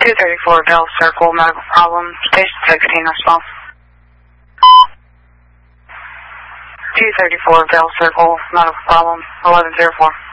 234 Bell Circle, medical problem, station 16, response. 234 Bell Circle, medical problem, 1104.